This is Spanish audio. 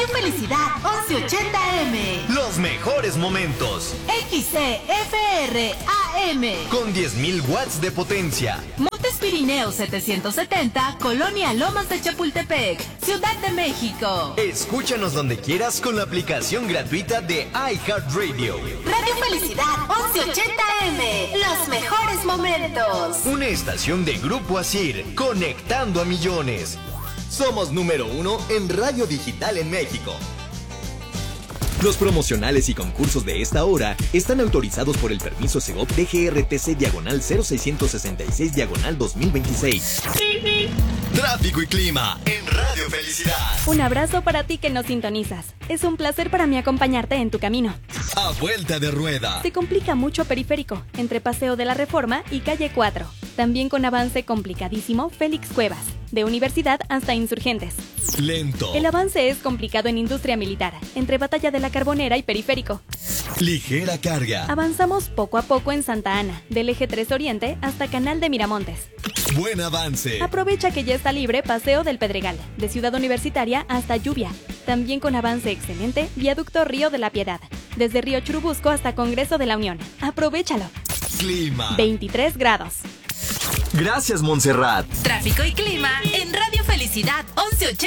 Radio Felicidad 1180M. Los mejores momentos. XCFR AM. Con 10.000 watts de potencia. Montes Pirineos 770, Colonia Lomas de Chapultepec, Ciudad de México. Escúchanos donde quieras con la aplicación gratuita de iHeartRadio. Radio Felicidad 1180M. Los mejores momentos. Una estación de Grupo Asir, conectando a millones. Somos número 1 en radio digital en México. Los promocionales y concursos de esta hora están autorizados por el permiso Segov DGRTC/0666/2026. Tráfico y clima en Radio Felicidad. Un abrazo para ti que nos sintonizas. Es un placer para mí acompañarte en tu camino. A vuelta de rueda. Se complica mucho Periférico, entre Paseo de la Reforma y Calle 4. También con avance complicadísimo Félix Cuevas, de Universidad hasta Insurgentes. Lento. El avance es complicado en Industria Militar, entre Batalla de la Carbonera y Periférico. Ligera carga. Avanzamos poco a poco en Santa Ana, del Eje 3 Oriente hasta Canal de Miramontes. Buen avance. Aprovecha que ya está libre Paseo del Pedregal, de Ciudad Universitaria hasta Lluvia. También con avance excelente Viaducto Río de la Piedad, desde Río Churubusco hasta Congreso de la Unión. Aprovechalo. Clima. 23 grados. Gracias, Montserrat. Tráfico y clima en Radio Felicidad 1180.